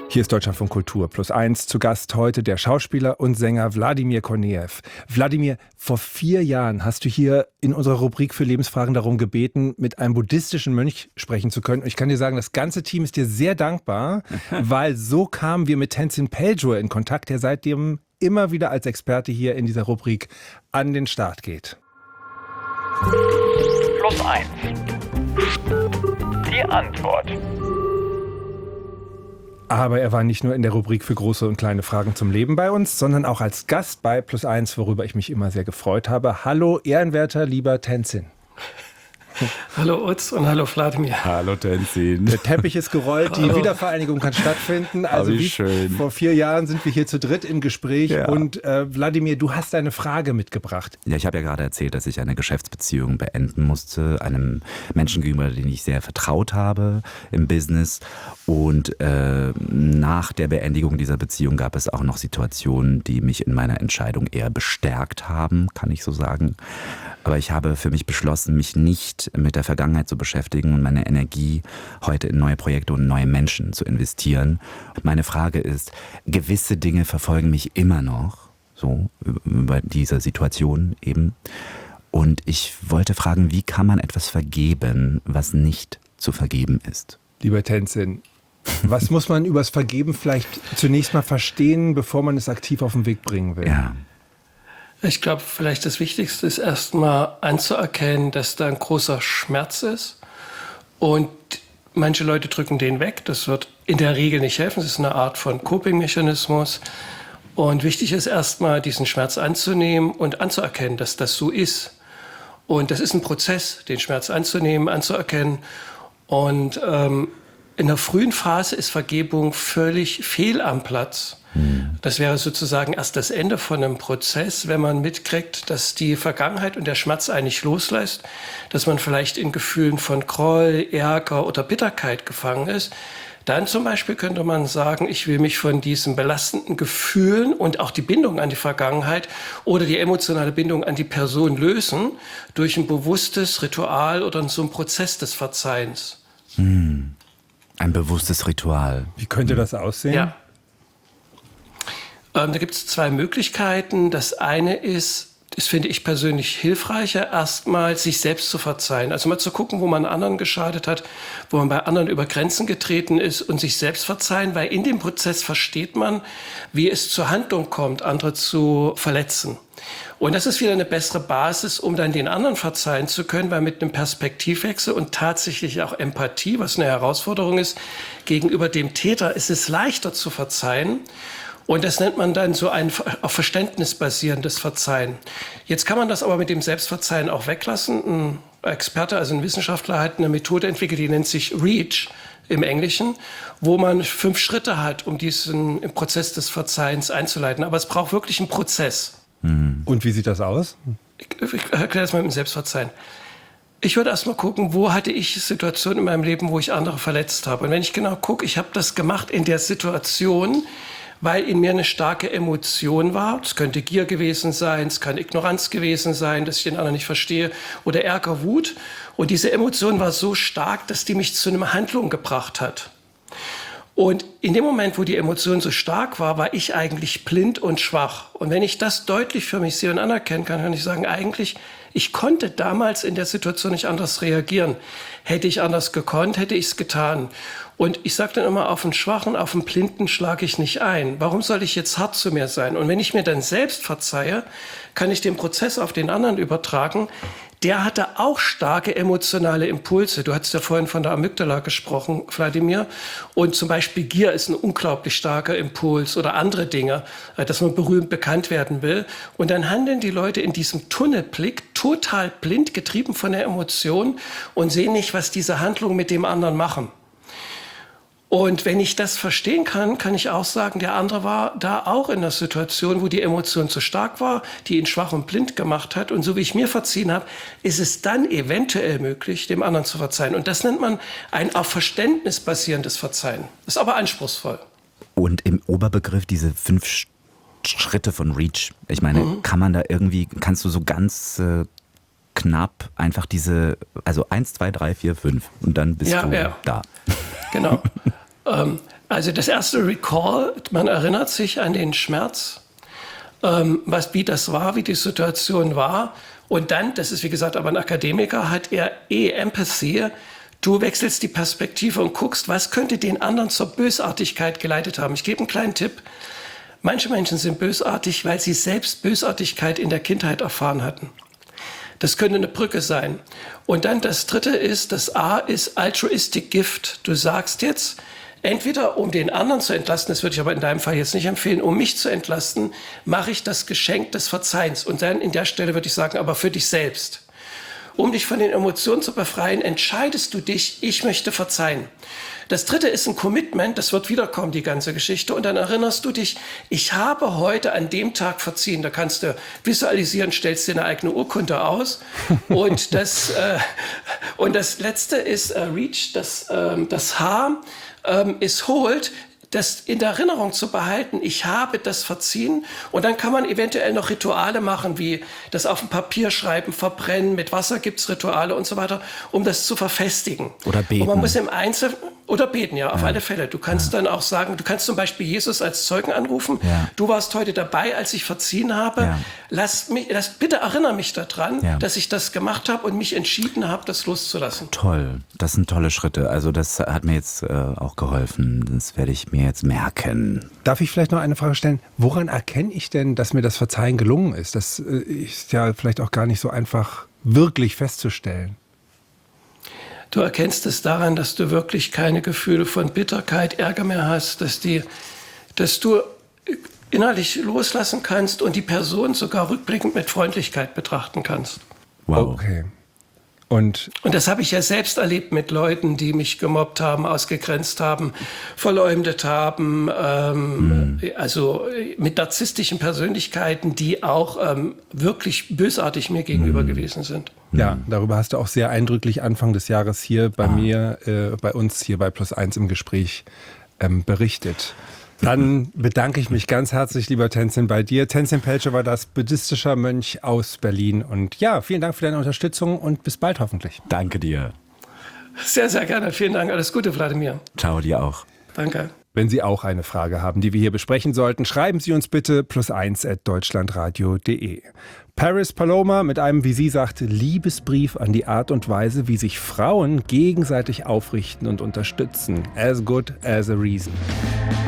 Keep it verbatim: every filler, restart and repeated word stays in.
Hier ist Deutschlandfunk Kultur plus eins. Zu Gast heute der Schauspieler und Sänger Wladimir Kornejew. Wladimir, vor vier Jahren hast du hier in unserer Rubrik für Lebensfragen darum gebeten, mit einem buddhistischen Mönch sprechen zu können. Und ich kann dir sagen, das ganze Team ist dir sehr dankbar, weil so kamen wir mit Tenzin Pelce in Kontakt, der seitdem immer wieder als Experte hier in dieser Rubrik an den Start geht. Plus eins. Die Antwort. Aber er war nicht nur in der Rubrik für große und kleine Fragen zum Leben bei uns, sondern auch als Gast bei Plus eins, worüber ich mich immer sehr gefreut habe. Hallo, ehrenwerter, lieber Tenzin. Hallo Utz und hallo Wladimir. Hallo Tenzin. Der Teppich ist gerollt, die Wiedervereinigung kann stattfinden. Also wie wie schön. Vor vier Jahren sind wir hier zu dritt im Gespräch. Ja. Und äh, Wladimir, du hast eine Frage mitgebracht. Ja, ich habe ja gerade erzählt, dass ich eine Geschäftsbeziehung beenden musste, einem Menschen gegenüber, den ich sehr vertraut habe im Business. Und äh, nach der Beendigung dieser Beziehung gab es auch noch Situationen, die mich in meiner Entscheidung eher bestärkt haben, kann ich so sagen. Aber ich habe für mich beschlossen, mich nicht mit der Vergangenheit zu beschäftigen und meine Energie heute in neue Projekte und neue Menschen zu investieren. Meine Frage ist, gewisse Dinge verfolgen mich immer noch, so über diese Situation eben. Und ich wollte fragen, wie kann man etwas vergeben, was nicht zu vergeben ist? Lieber Tenzin, was muss man übers Vergeben vielleicht zunächst mal verstehen, bevor man es aktiv auf den Weg bringen will? Ja. Ich glaube, vielleicht das Wichtigste ist erstmal anzuerkennen, dass da ein großer Schmerz ist. Und manche Leute drücken den weg. Das wird in der Regel nicht helfen. Das ist eine Art von Coping-Mechanismus. Und wichtig ist erstmal, diesen Schmerz anzunehmen und anzuerkennen, dass das so ist. Und das ist ein Prozess, den Schmerz anzunehmen, anzuerkennen. Und ähm, in der frühen Phase ist Vergebung völlig fehl am Platz. Das wäre sozusagen erst das Ende von einem Prozess, wenn man mitkriegt, dass die Vergangenheit und der Schmerz eigentlich loslässt, dass man vielleicht in Gefühlen von Groll, Ärger oder Bitterkeit gefangen ist. Dann zum Beispiel könnte man sagen, ich will mich von diesen belastenden Gefühlen und auch die Bindung an die Vergangenheit oder die emotionale Bindung an die Person lösen durch ein bewusstes Ritual oder so einen Prozess des Verzeihens. Hm. Ein bewusstes Ritual. Wie könnte das aussehen? Ja. Ähm, da gibt es zwei Möglichkeiten. Das eine ist, das finde ich persönlich hilfreicher, erstmal sich selbst zu verzeihen. Also mal zu gucken, wo man anderen geschadet hat, wo man bei anderen über Grenzen getreten ist und sich selbst verzeihen, weil in dem Prozess versteht man, wie es zur Handlung kommt, andere zu verletzen. Und das ist wieder eine bessere Basis, um dann den anderen verzeihen zu können, weil mit einem Perspektivwechsel und tatsächlich auch Empathie, was eine Herausforderung ist, gegenüber dem Täter ist es leichter zu verzeihen. Und das nennt man dann so ein auf Verständnis basierendes Verzeihen. Jetzt kann man das aber mit dem Selbstverzeihen auch weglassen. Ein Experte, also ein Wissenschaftler, hat eine Methode entwickelt, die nennt sich REACH im Englischen, wo man fünf Schritte hat, um diesen im Prozess des Verzeihens einzuleiten. Aber es braucht wirklich einen Prozess. Mhm. Und wie sieht das aus? Ich, ich erkläre das mal mit dem Selbstverzeihen. Ich würde erst mal gucken, wo hatte ich Situationen in meinem Leben, wo ich andere verletzt habe. Und wenn ich genau gucke, ich habe das gemacht in der Situation, weil in mir eine starke Emotion war. Es könnte Gier gewesen sein, es kann Ignoranz gewesen sein, dass ich den anderen nicht verstehe, oder Ärger, Wut. Und diese Emotion war so stark, dass die mich zu einer Handlung gebracht hat. Und in dem Moment, wo die Emotion so stark war, war ich eigentlich blind und schwach. Und wenn ich das deutlich für mich sehe und anerkennen kann, kann ich sagen, eigentlich, ich konnte damals in der Situation nicht anders reagieren. Hätte ich anders gekonnt, hätte ich es getan. Und ich sage dann immer, auf einen Schwachen, auf einen Blinden schlage ich nicht ein. Warum soll ich jetzt hart zu mir sein? Und wenn ich mir dann selbst verzeihe, kann ich den Prozess auf den anderen übertragen. Der hatte auch starke emotionale Impulse. Du hast ja vorhin von der Amygdala gesprochen, Wladimir. Und zum Beispiel Gier ist ein unglaublich starker Impuls oder andere Dinge, dass man berühmt bekannt werden will. Und dann handeln die Leute in diesem Tunnelblick total blind, getrieben von der Emotion und sehen nicht, was diese Handlungen mit dem anderen machen. Und wenn ich das verstehen kann, kann ich auch sagen, der andere war da auch in einer Situation, wo die Emotion zu stark war, die ihn schwach und blind gemacht hat. Und so wie ich mir verziehen habe, ist es dann eventuell möglich, dem anderen zu verzeihen. Und das nennt man ein auf Verständnis basierendes Verzeihen. Ist aber anspruchsvoll. Und im Oberbegriff diese fünf Sch- Schritte von REACH, ich meine, mhm. kann man da irgendwie, kannst du so ganz äh, knapp einfach diese, also eins, zwei, drei, vier, fünf und dann bist ja, du ja. da. Genau. ähm, Also das erste Recall, man erinnert sich an den Schmerz, ähm, was, wie das war, wie die Situation war. Und dann, das ist wie gesagt aber ein Akademiker, hat er eh Empathy. Du wechselst die Perspektive und guckst, was könnte den anderen zur Bösartigkeit geleitet haben. Ich gebe einen kleinen Tipp. Manche Menschen sind bösartig, weil sie selbst Bösartigkeit in der Kindheit erfahren hatten. Das könnte eine Brücke sein. Und dann das dritte ist, das A ist Altruistic Gift. Du sagst jetzt, entweder um den anderen zu entlasten, das würde ich aber in deinem Fall jetzt nicht empfehlen, um mich zu entlasten, mache ich das Geschenk des Verzeihens. Und dann in der Stelle würde ich sagen, aber für dich selbst. Um dich von den Emotionen zu befreien, entscheidest du dich, ich möchte verzeihen. Das dritte ist ein Commitment, das wird wiederkommen, die ganze Geschichte. Und dann erinnerst du dich, ich habe heute an dem Tag verziehen. Da kannst du visualisieren, stellst dir eine eigene Urkunde aus. Und das, äh, und das letzte ist äh, Reach, das, ähm, das H ähm, ist Hold. Das in der Erinnerung zu behalten, ich habe das verziehen. Und dann kann man eventuell noch Rituale machen, wie das auf dem Papier schreiben, verbrennen, mit Wasser gibt's Rituale und so weiter, um das zu verfestigen. Oder beten. Und man muss im Einzel oder beten, ja, auf ja. alle Fälle. Du kannst ja. dann auch sagen, du kannst zum Beispiel Jesus als Zeugen anrufen. Ja. Du warst heute dabei, als ich verziehen habe. Ja. Lass mich, lass, bitte erinnere mich daran, ja. dass ich das gemacht habe und mich entschieden habe, das loszulassen. Toll, das sind tolle Schritte. Also das hat mir jetzt äh, auch geholfen. Das werde ich mir jetzt merken. Darf ich vielleicht noch eine Frage stellen? Woran erkenne ich denn, dass mir das Verzeihen gelungen ist? Das äh, ist ja vielleicht auch gar nicht so einfach wirklich festzustellen. Du erkennst es daran, dass du wirklich keine Gefühle von Bitterkeit, Ärger mehr hast, dass, die, dass du innerlich loslassen kannst und die Person sogar rückblickend mit Freundlichkeit betrachten kannst. Wow. Okay. Und, und das habe ich ja selbst erlebt mit Leuten, die mich gemobbt haben, ausgegrenzt haben, verleumdet haben, ähm, mhm. also mit narzisstischen Persönlichkeiten, die auch ähm, wirklich bösartig mir gegenüber mhm. gewesen sind. Ja, darüber hast du auch sehr eindrücklich Anfang des Jahres hier bei ah. mir, äh, bei uns hier bei Plus eins im Gespräch ähm, berichtet. Dann bedanke ich mich ganz herzlich, lieber Tenzin, bei dir. Tenzin Pelce war das buddhistischer Mönch aus Berlin. Und ja, vielen Dank für deine Unterstützung und bis bald hoffentlich. Danke dir. Sehr, sehr gerne. Vielen Dank. Alles Gute, Wladimir. Ciao, dir auch. Danke. Wenn Sie auch eine Frage haben, die wir hier besprechen sollten, schreiben Sie uns bitte plus eins at deutschlandradio punkt de. Paris Paloma mit einem, wie sie sagt, Liebesbrief an die Art und Weise, wie sich Frauen gegenseitig aufrichten und unterstützen. As good as a reason.